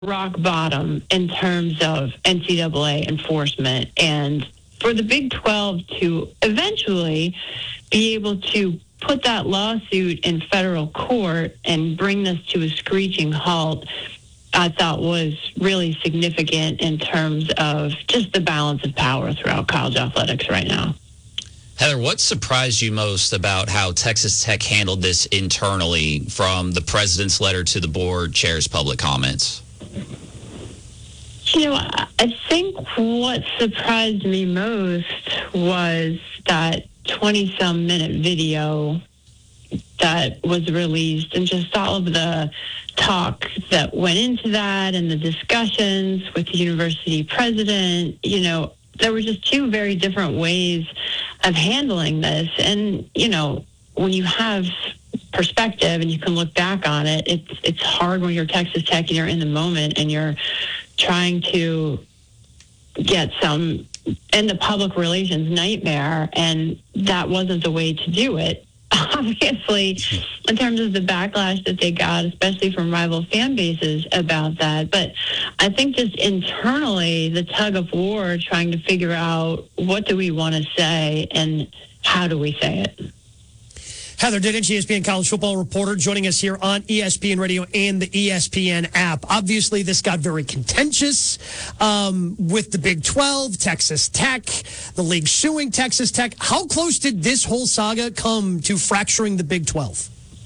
rock bottom in terms of NCAA enforcement, and for the Big 12 to eventually be able to put that lawsuit in federal court and bring this to a screeching halt, I thought was really significant in terms of just the balance of power throughout college athletics right now. Heather, what surprised you most about how Texas Tech handled this internally, from the president's letter to the board chair's public comments? You know, I think what surprised me most was that 20-some minute video that was released, and just all of the talk that went into that and the discussions with the university president. You know, there were just two very different ways of handling this. And, you know, when you have perspective and you can look back on it, it's hard when you're Texas Tech and you're in the moment and you're trying to get some in the public relations nightmare, and that wasn't the way to do it. Obviously, in terms of the backlash that they got, especially from rival fan bases about that. But I think just internally, the tug of war, trying to figure out what do we want to say and how do we say it. Heather Dinich, ESPN college football reporter, joining us here on ESPN Radio and the ESPN app. Obviously, this got very contentious with the Big 12, Texas Tech, the league suing Texas Tech. How close did this whole saga come to fracturing the Big 12?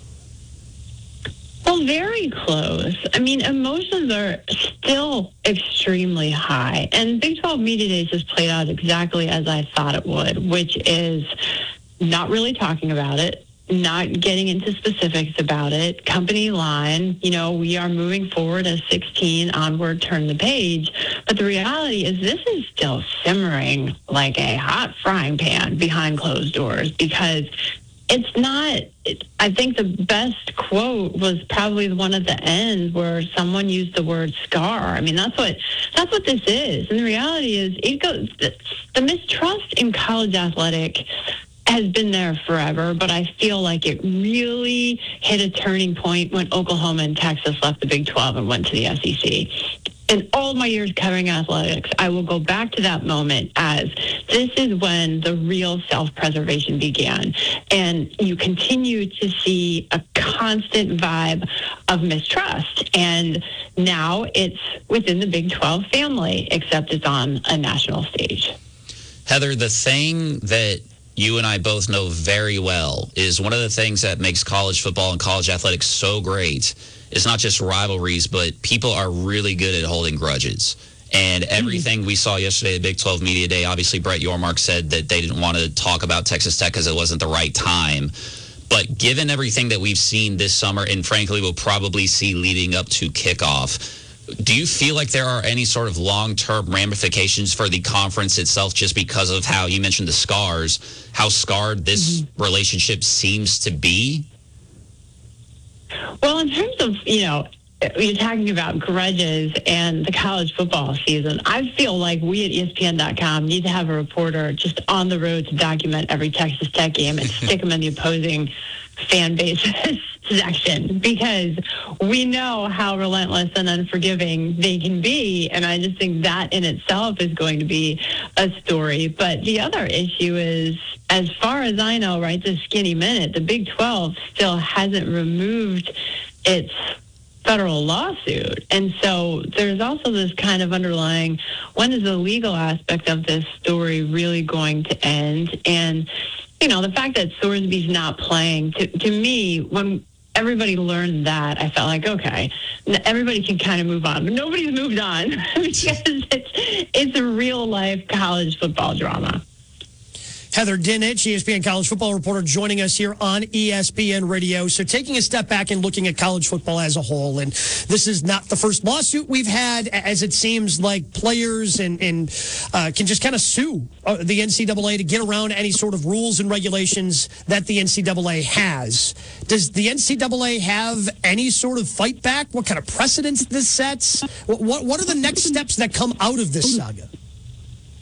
Well, very close. I mean, emotions are still extremely high. And Big 12 Media Days has played out exactly as I thought it would, which is not really talking about it, not getting into specifics about it, company line, you know, we are moving forward as 16, onward, turn the page. But the reality is this is still simmering like a hot frying pan behind closed doors, because it's not, I think the best quote was probably the one at the end where someone used the word scar. I mean, that's what this is. And the reality is the mistrust in college athletic has been there forever, but I feel like it really hit a turning point when Oklahoma and Texas left the Big 12 and went to the SEC. In all my years covering athletics, I will go back to that moment as this is when the real self-preservation began. And you continue to see a constant vibe of mistrust. And now it's within the Big 12 family, except it's on a national stage. Heather, the thing that you and I both know very well is one of the things that makes college football and college athletics so great is not just rivalries, but people are really good at holding grudges. And everything we saw yesterday at Big 12 Media Day, obviously Brett Yormark said that they didn't want to talk about Texas Tech because it wasn't the right time. But given everything that we've seen this summer, and frankly we'll probably see leading up to kickoff, do you feel like there are any sort of long-term ramifications for the conference itself, just because of how you mentioned the scars, how scarred this relationship seems to be? Well, in terms of, you know, you're talking about grudges and the college football season, I feel like we at ESPN.com need to have a reporter just on the road to document every Texas Tech game and stick them in the opposing fan base's section, because we know how relentless and unforgiving they can be. And I just think that in itself is going to be a story. But the other issue is, as far as I know, right, this skinny minute, the Big 12 still hasn't removed its federal lawsuit. And so there's also this kind of underlying, when is the legal aspect of this story really going to end? And, you know, the fact that Thorsby's not playing, to me, when everybody learned that, I felt like, okay, everybody can kind of move on. But nobody's moved on because it's a real-life college football drama. Heather Dinich, ESPN college football reporter, joining us here on ESPN Radio. So taking a step back and looking at college football as a whole, and this is not the first lawsuit we've had, as it seems like players and can just kind of sue the NCAA to get around any sort of rules and regulations that the NCAA has. Does the NCAA have any sort of fight back? What kind of precedents this sets? What are the next steps that come out of this saga?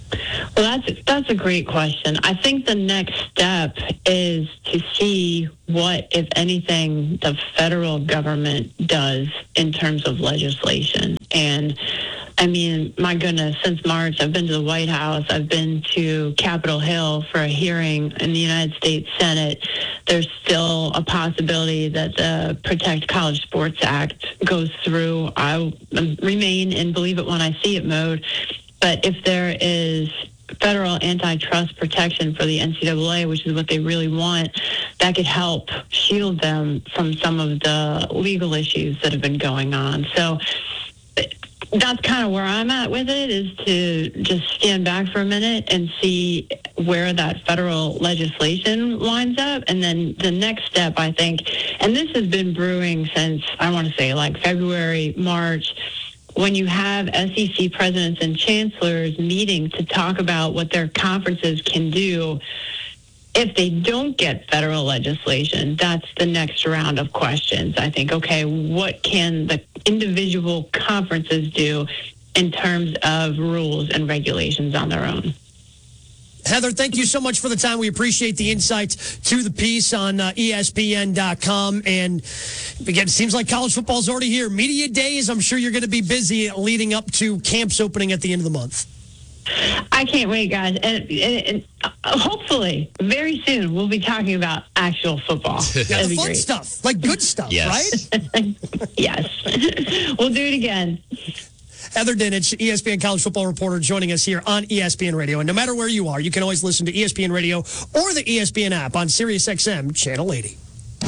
Well, that's a great question. I think the next step is to see what, if anything, the federal government does in terms of legislation. And I mean, my goodness, since March, I've been to the White House. I've been to Capitol Hill for a hearing in the United States Senate. There's still a possibility that the Protect College Sports Act goes through. I remain in believe it when I see it mode. But if there is federal antitrust protection for the NCAA, which is what they really want, that could help shield them from some of the legal issues that have been going on. So that's kind of where I'm at with it, is to just stand back for a minute and see where that federal legislation lines up. And then the next step, I think, and this has been brewing since, I want to say, like February, March, when you have SEC presidents and chancellors meeting to talk about what their conferences can do. If they don't get federal legislation, that's the next round of questions. I think, okay, what can the individual conferences do in terms of rules and regulations on their own? Heather, thank you so much for the time. We appreciate the insight to the piece on ESPN.com. And again, it seems like college football is already here. Media days, I'm sure you're going to be busy leading up to camps opening at the end of the month. I can't wait, guys. And hopefully, very soon, we'll be talking about actual football. Yeah, the fun stuff, like good stuff, yes. Right? Yes. We'll do it again. Heather Dinich, ESPN college football reporter, joining us here on ESPN Radio. And no matter where you are, you can always listen to ESPN Radio or the ESPN app on SiriusXM Channel 80.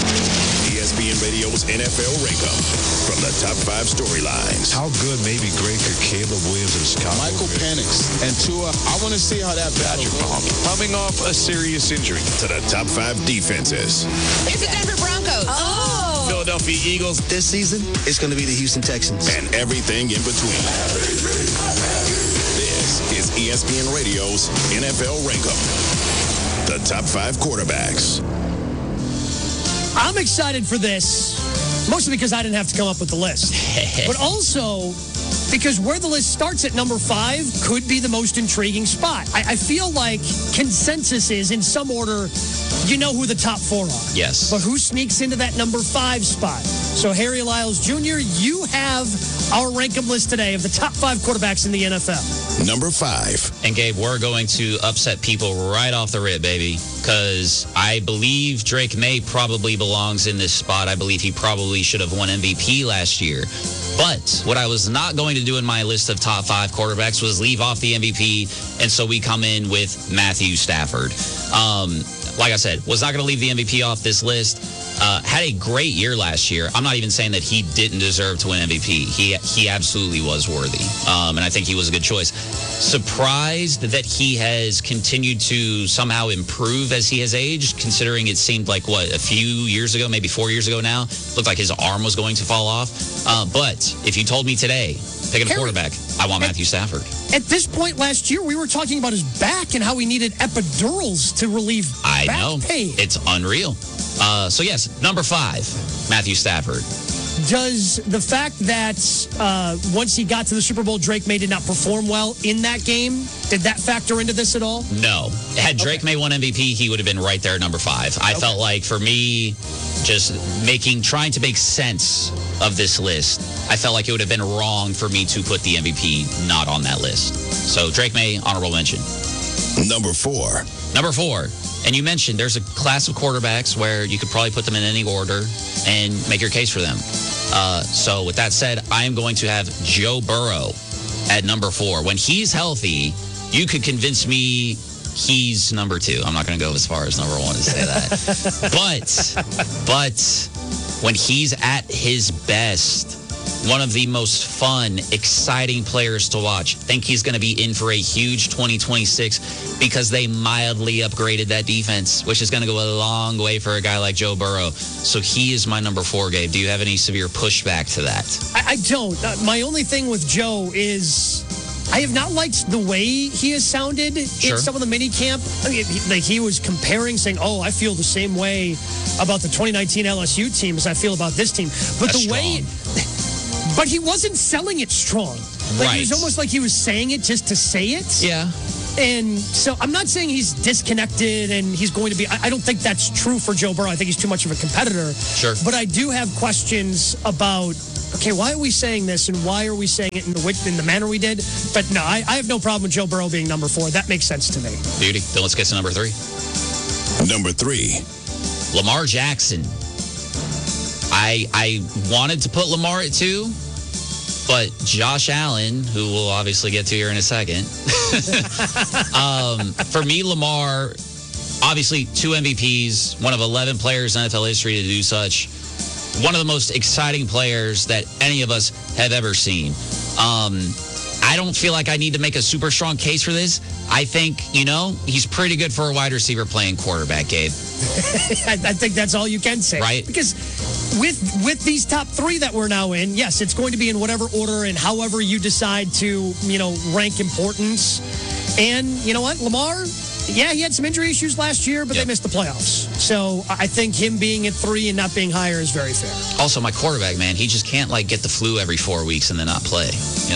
ESPN Radio's NFL Rankup from the top 5 storylines. How good maybe great could Caleb Williams and Chicago Michael Penix and Tua. I want to see how that battle goes. coming off a serious injury. To the top 5 defenses. It's the Denver Broncos. Oh. Philadelphia Eagles. This season, it's going to be the Houston Texans. And everything in between. This is ESPN Radio's NFL Rankup. The top 5 quarterbacks. I'm excited for this, mostly because I didn't have to come up with the list, but also because where the list starts at number 5 could be the most intriguing spot. I feel like consensus is, in some order, you know who the top 4 are. Yes. But who sneaks into that number 5 spot? So, Harry Lyles Jr., you have our rank-em list today of the top 5 quarterbacks in the NFL. Number 5. And Gabe, we're going to upset people right off the rip, baby, because I believe Drake May probably belongs in this spot. I believe he probably should have won MVP last year. But what I was not going to do in my list of top 5 quarterbacks was leave off the MVP, and so we come in with Matthew Stafford. Like I said, was not going to leave the MVP off this list. Had a great year last year. I'm not even saying that he didn't deserve to win MVP. He absolutely was worthy, and I think he was a good choice. Surprised that he has continued to somehow improve as he has aged, considering it seemed like, a few years ago, maybe 4 years ago now, looked like his arm was going to fall off. But if you told me today, picking a quarterback, I want Matthew Stafford. At this point last year, we were talking about his back and how he needed epidurals to relieve I back know. pain. It's unreal. So, yes, number 5, Matthew Stafford. Does the fact that once he got to the Super Bowl, Drake May did not perform well in that game, did that factor into this at all? No. Had Drake May won MVP, he would have been right there at number 5. I felt like, for me, just trying to make sense of this list, I felt like it would have been wrong for me to put the MVP not on that list. So Drake May, honorable mention. Number 4. Number 4. And you mentioned there's a class of quarterbacks where you could probably put them in any order and make your case for them. So with that said, I am going to have Joe Burrow at number 4. When he's healthy, you could convince me he's number 2. I'm not going to go as far as number 1 and say that. But when he's at his best, one of the most fun, exciting players to watch. Think he's going to be in for a huge 2026 because they mildly upgraded that defense, which is going to go a long way for a guy like Joe Burrow. So he is my number 4, Gabe. Do you have any severe pushback to that? I don't. My only thing with Joe is I have not liked the way he has sounded in some of the mini camp. I mean, he was comparing, saying, I feel the same way about the 2019 LSU team as I feel about this team. But That's the way... But he wasn't selling it strong. Like, right. It was almost like he was saying it just to say it. Yeah. And so I'm not saying he's disconnected and he's going to be. I don't think that's true for Joe Burrow. I think he's too much of a competitor. Sure. But I do have questions about, okay, why are we saying this and why are we saying it in the manner we did? But no, I have no problem with Joe Burrow being number 4. That makes sense to me. Beauty. Then let's get to number 3. Number 3. Lamar Jackson. I wanted to put Lamar at 2, but Josh Allen, who we'll obviously get to here in a second. For me, Lamar, obviously 2 MVPs, one of 11 players in NFL history to do such. One of the most exciting players that any of us have ever seen. I don't feel like I need to make a super strong case for this. I think, he's pretty good for a wide receiver playing quarterback, Gabe. I think that's all you can say. Right. Because with these top 3 that we're now in, yes, it's going to be in whatever order and however you decide to, rank importance. And you know what? Lamar, yeah, he had some injury issues last year, but they missed the playoffs. So I think him being at 3 and not being higher is very fair. Also, my quarterback, man, he just can't, get the flu every 4 weeks and then not play,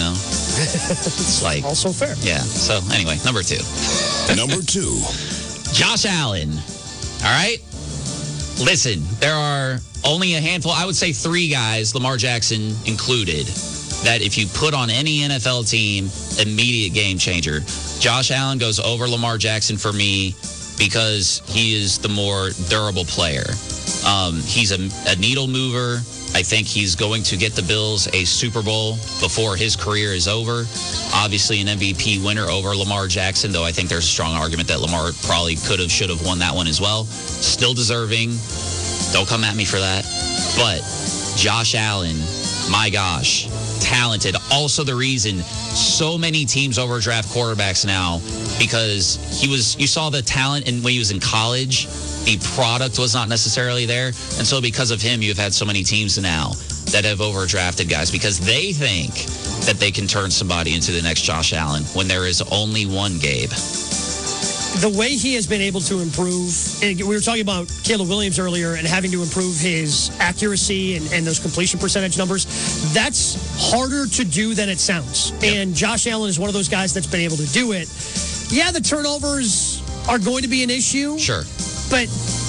It's like... Also fair. Yeah. So, anyway, number 2. Number 2. Josh Allen. All right? Listen, there are only a handful, I would say 3 guys, Lamar Jackson included, that if you put on any NFL team, immediate game changer. Josh Allen goes over Lamar Jackson for me because he is the more durable player. He's a needle mover. I think he's going to get the Bills a Super Bowl before his career is over. Obviously an MVP winner over Lamar Jackson, though I think there's a strong argument that Lamar probably could have, should have won that one as well. Still deserving. Don't come at me for that. But Josh Allen, my gosh, talented. Also the reason so many teams overdraft quarterbacks now, because you saw the talent when he was in college. The product was not necessarily there. And so because of him, you've had so many teams now that have overdrafted guys because they think that they can turn somebody into the next Josh Allen when there is only one Gabe. The way he has been able to improve, and we were talking about Caleb Williams earlier and having to improve his accuracy and those completion percentage numbers, that's harder to do than it sounds. Yep. And Josh Allen is one of those guys that's been able to do it. Yeah, the turnovers are going to be an issue. Sure. But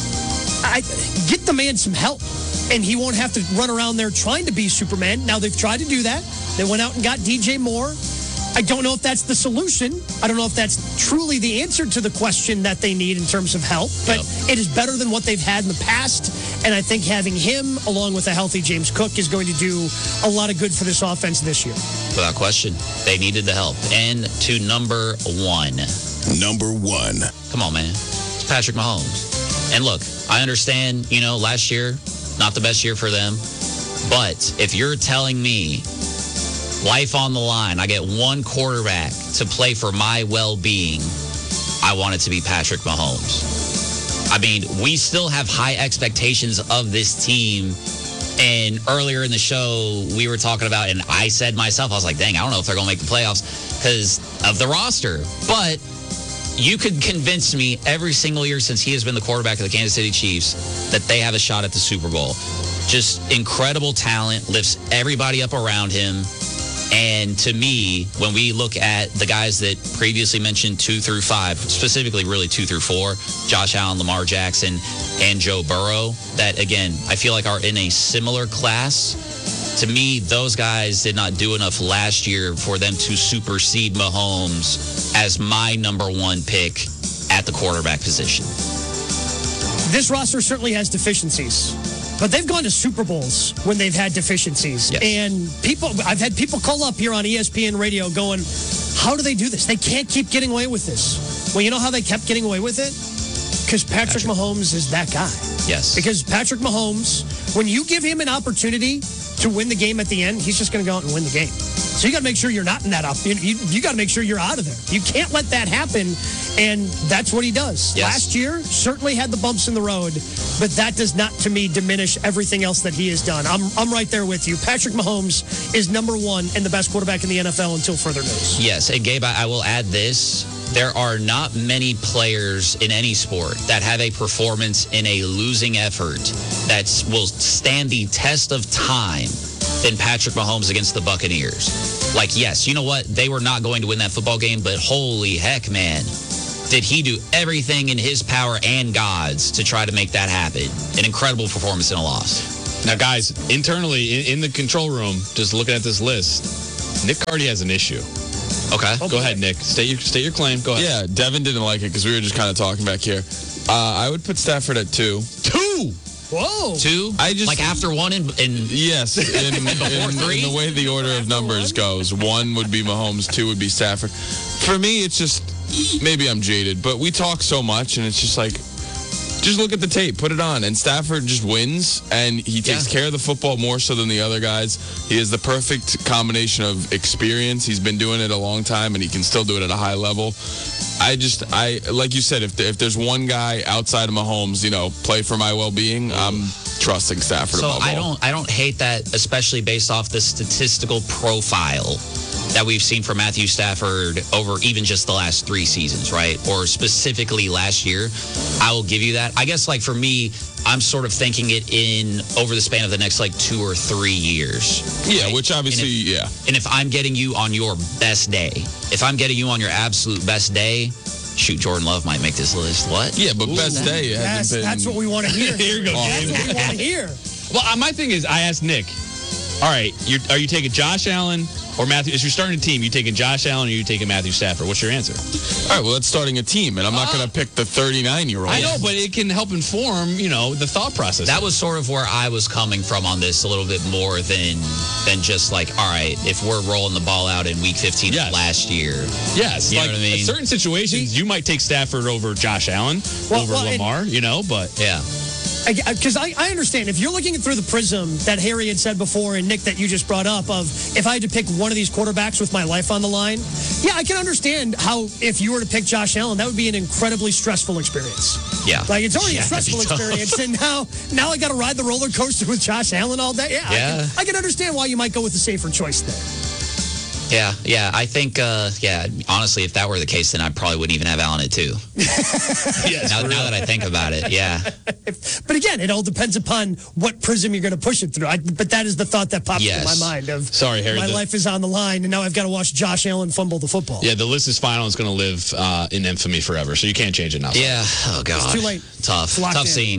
get the man some help, and he won't have to run around there trying to be Superman. Now, they've tried to do that. They went out and got DJ Moore. I don't know if that's the solution. I don't know if that's truly the answer to the question that they need in terms of help, but It is better than what they've had in the past. And I think having him along with a healthy James Cook is going to do a lot of good for this offense this year. Without question, they needed the help. And to number 1. Number 1. Come on, man. It's Patrick Mahomes. And look, I understand, last year, not the best year for them. But if you're telling me life on the line, I get one quarterback to play for my well-being, I want it to be Patrick Mahomes. I mean, we still have high expectations of this team. And earlier in the show, we were talking about, and I said myself, I was like, dang, I don't know if they're going to make the playoffs because of the roster. But you could convince me every single year since he has been the quarterback of the Kansas City Chiefs that they have a shot at the Super Bowl. Just incredible talent, lifts everybody up around him. And to me, when we look at the guys that previously mentioned 2 through 5, specifically really 2 through 4, Josh Allen, Lamar Jackson, and Joe Burrow, that, again, I feel like are in a similar class. To me, those guys did not do enough last year for them to supersede Mahomes as my number 1 pick at the quarterback position. This roster certainly has deficiencies. But they've gone to Super Bowls when they've had deficiencies. Yes. And I've had people call up here on ESPN radio going, how do they do this? They can't keep getting away with this. Well, you know how they kept getting away with it? Because Patrick Mahomes is that guy. Yes. Because Patrick Mahomes, when you give him an opportunity to win the game at the end, he's just going to go out and win the game. So you got to make sure you're not in that up. You got to make sure you're out of there. You can't let that happen, and that's what he does. Yes. Last year, certainly had the bumps in the road, but that does not, to me, diminish everything else that he has done. I'm right there with you. Patrick Mahomes is number 1 and the best quarterback in the NFL until further news. Yes, and Gabe, I will add this. There are not many players in any sport that have a performance in a losing effort that will stand the test of time than Patrick Mahomes against the Buccaneers. Like, yes, you know what? They were not going to win that football game, but holy heck, man. Did he do everything in his power and God's to try to make that happen? An incredible performance in a loss. Now, guys, internally in the control room, just looking at this list, Nick Cardi has an issue. Okay. Go ahead, Nick. State your claim. Go ahead. Yeah, Devin didn't like it because we were just kind of talking back here. I would put Stafford at 2. 2? Whoa. 2? Like after 1 and yes, in before 3? the way the order of numbers goes, 1 would be Mahomes, 2 would be Stafford. For me, it's just, maybe I'm jaded, but we talk so much, and it's just like, just look at the tape, put it on, and Stafford just wins, and he takes care of the football more so than the other guys. He has the perfect combination of experience. He's been doing it a long time, and he can still do it at a high level. I like you said, if there's one guy outside of Mahomes, play for my well-being, I'm trusting Stafford above all. I don't hate that, especially based off the statistical profile that we've seen from Matthew Stafford over even just the last 3 seasons, right? Or specifically last year. I will give you that. I guess, like, for me, I'm sort of thinking it in over the span of the next, 2 or 3 years. Yeah, right? which obviously, And if I'm getting you on your best day, if I'm getting you on your absolute best day, shoot, Jordan Love might make this list. What? Yeah, but best day hasn't been... That's what we want to hear. Here you go, That's what we want to hear. Well, my thing is, I asked Nick, all right, are you taking Josh Allen or Matthew? If you're starting a team, you taking Josh Allen or you taking Matthew Stafford? What's your answer? All right, well, that's starting a team, and I'm not going to pick the 39-year-old. I know, but it can help inform, the thought process. That was sort of where I was coming from on this a little bit more than just all right, if we're rolling the ball out in week 15 of last year. Yes. You know what I mean? In certain situations, you might take Stafford over Josh Allen, over Lamar, but... Yeah. Because I understand, if you're looking through the prism that Harry had said before and Nick that you just brought up of if I had to pick one of these quarterbacks with my life on the line, I can understand how if you were to pick Josh Allen, that would be an incredibly stressful experience. Yeah. It's already a stressful experience, and now I got to ride the roller coaster with Josh Allen all day. Yeah. I can understand why you might go with the safer choice there. Yeah. I think, honestly, if that were the case, then I probably wouldn't even have Allen at 2. Yes, now that I think about it, yeah. But again, it all depends upon what prism you're going to push it through. But that is the thought that pops in my mind of, sorry, Harry, my life is on the line, and now I've got to watch Josh Allen fumble the football. Yeah, the list is final. It's going to live in infamy forever, so you can't change it now. Yeah. Oh, God. It's too late. Tough scene,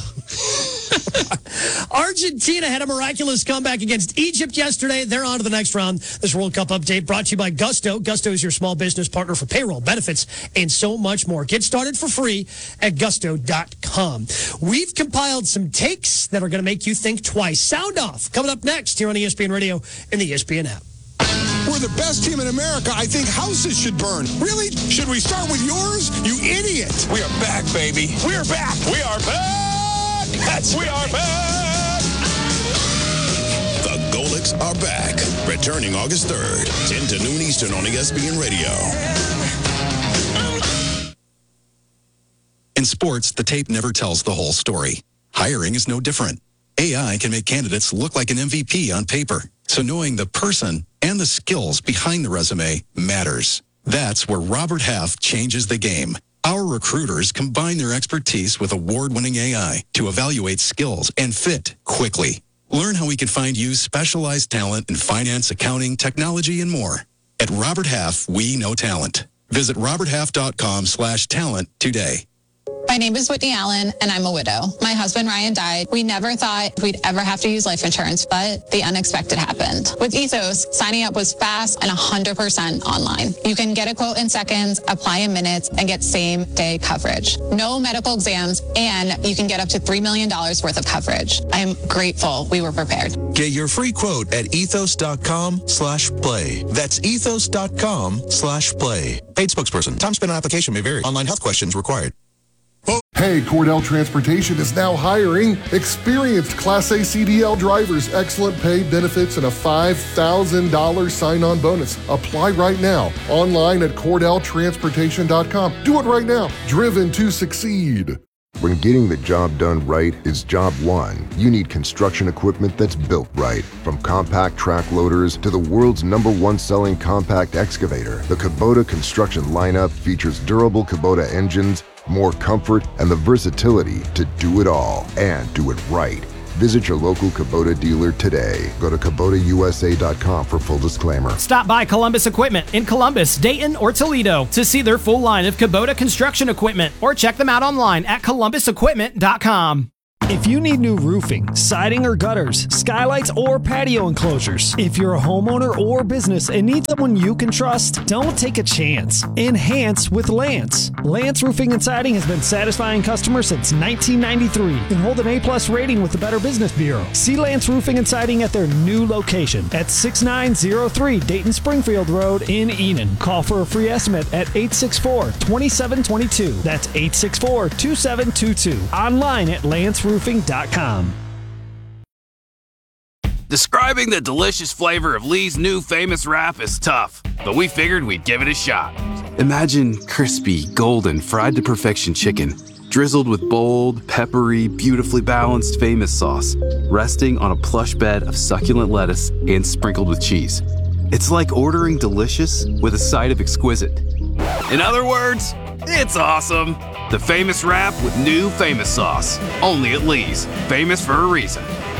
Argentina had a miraculous comeback against Egypt yesterday. They're on to the next round. This World Cup update brought to you by Gusto. Gusto is your small business partner for payroll, benefits, and so much more. Get started for free at gusto.com. We've compiled some takes that are going to make you think twice. Sound off. Coming up next here on ESPN Radio and the ESPN app. We're the best team in America. I think houses should burn. Really? Should we start with yours? You idiot. We are back, baby. We are back. We are back. We are back. The Golics are back. Returning August 3rd, 10 to noon Eastern on ESPN Radio. In sports, the tape never tells the whole story. Hiring is no different. AI can make candidates look like an MVP on paper. So knowing the person and the skills behind the resume matters. That's where Robert Half changes the game. Our recruiters combine their expertise with award-winning AI to evaluate skills and fit quickly. Learn how we can find you specialized talent in finance, accounting, technology, and more. At Robert Half, we know talent. Visit roberthalf.com/talent today. My name is Whitney Allen, and I'm a widow. My husband, Ryan, died. We never thought we'd ever have to use life insurance, but the unexpected happened. With Ethos, signing up was fast and 100% online. You can get a quote in seconds, apply in minutes, and get same-day coverage. No medical exams, and you can get up to $3 million worth of coverage. I am grateful we were prepared. Get your free quote at ethos.com/play. That's ethos.com/play. Paid spokesperson. Time spent on application may vary. Online health questions required. Hey, Cordell Transportation is now hiring experienced Class A CDL drivers, excellent pay, benefits, and a $5,000 sign-on bonus. Apply right now. Online at CordellTransportation.com. Do it right now. Driven to succeed. When getting the job done right is job one, you need construction equipment that's built right. From compact track loaders to the world's #1 selling compact excavator, the Kubota construction lineup features durable Kubota engines, more comfort, and the versatility to do it all and do it right. Visit your local Kubota dealer today. Go to KubotaUSA.com for full disclaimer. Stop by Columbus Equipment in Columbus, Dayton, or Toledo to see their full line of Kubota construction equipment, or check them out online at ColumbusEquipment.com. If you need new roofing, siding or gutters, skylights or patio enclosures, if you're a homeowner or business and need someone you can trust, don't take a chance. Enhance with Lance. Lance Roofing and Siding has been satisfying customers since 1993 and hold an A+ rating with the Better Business Bureau. See Lance Roofing and Siding at their new location at 6903 Dayton Springfield Road in Enon. Call for a free estimate at 864-2722. That's 864-2722. Online at lanceroofing.com. Describing the delicious flavor of Lee's new famous wrap is tough, but we figured we'd give it a shot. Imagine crispy, golden, fried to perfection chicken, drizzled with bold, peppery, beautifully balanced famous sauce, resting on a plush bed of succulent lettuce and sprinkled with cheese. It's like ordering delicious with a side of exquisite. In other words, it's awesome. The famous wrap with new famous sauce. Only at Lee's. Famous for a reason.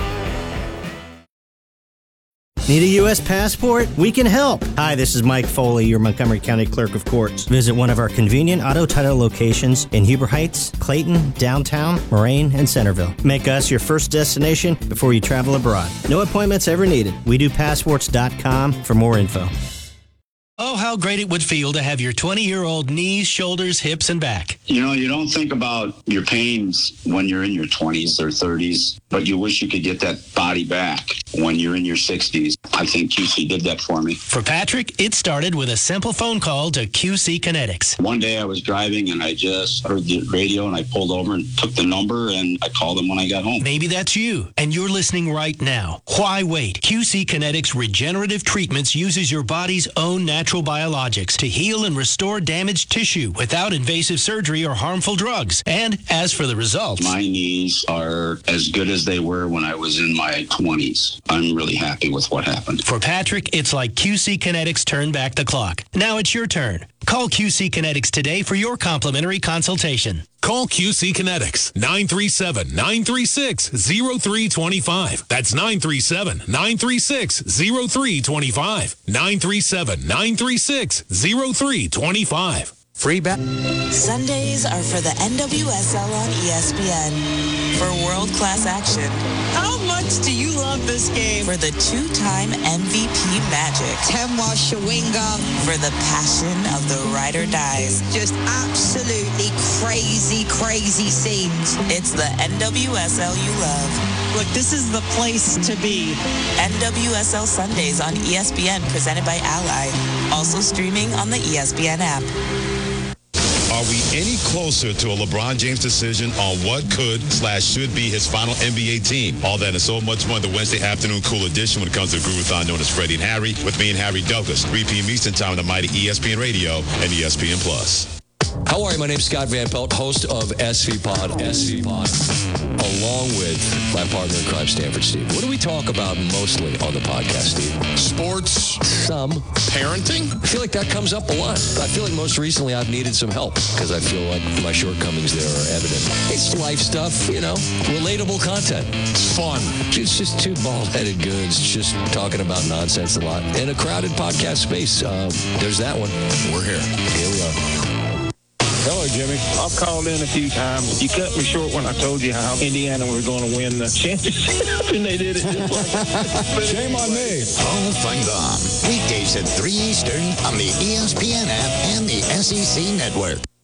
Need a U.S. passport? We can help. Hi, this is Mike Foley, your Montgomery County Clerk of Courts. Visit one of our convenient auto title locations in Huber Heights, Clayton, downtown, Moraine, and Centerville. Make us your first destination before you travel abroad. No appointments ever needed. We do passports.com for more info. Oh, how great it would feel to have your 20-year-old knees, shoulders, hips, and back. You know, you don't think about your pains when you're in your 20s or 30s, but you wish you could get that body back when you're in your 60s. I think QC did that for me. For Patrick, it started with a simple phone call to QC Kinetics. One day I was driving and I just heard the radio and I pulled over and took the number and I called them when I got home. Maybe that's you, and you're listening right now. Why wait? QC Kinetics Regenerative Treatments uses your body's own natural biologics to heal and restore damaged tissue without invasive surgery or harmful drugs. And as for the results, my knees are as good as they were when I was in my 20s. I'm really happy with what happened. For Patrick, it's like QC Kinetics turned back the clock. Now it's your turn. Call QC Kinetics today for your complimentary consultation. Call QC Kinetics, 937-936-0325. That's 937-936-0325. 937-936-0325. Free bet. Sundays are for the NWSL on ESPN. For world-class action. How much do you love this game? For the two-time MVP Magic. Temwa Shawinga. For the passion of the ride or dies. Just absolutely crazy, crazy scenes. It's the NWSL you love. Look, this is the place to be. NWSL Sundays on ESPN, presented by Ally. Also streaming on the ESPN app. Are we any closer to a LeBron James decision on what could/should be his final NBA team? All that and so much more in the Wednesday afternoon cool edition when it comes to Groovathon, known as Freddie and Harry, with me and Harry Douglas, 3 p.m. Eastern Time on the mighty ESPN Radio and ESPN Plus. How are you? My name's Scott Van Pelt, host of SV Pod, along with my partner in crime, Stanford Steve. What do we talk about mostly on the podcast, Steve? Sports. Some. Parenting. I feel like that comes up a lot. I feel like most recently I've needed some help because I feel like my shortcomings there are evident. It's life stuff, you know, relatable content. It's fun. It's just two bald-headed goods just talking about nonsense a lot. In a crowded podcast space, there's that one. We're here. Here we are. Hello, Jimmy. I've called in a few times. You cut me short when I told you how Indiana was going to win the championship, and they did it just like that. Shame on me. All fun gone. Weekdays at 3 Eastern on the ESPN app and the SEC Network.